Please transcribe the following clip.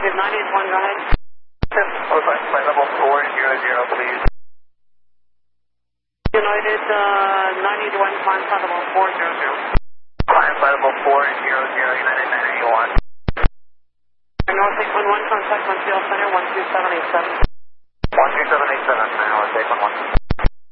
United 981, go ahead. Flight level 400, please. United 981, climb flight level 400. Flight level 400, United 981. North 811, contact Montreal Center 12787. 12787, now take 11.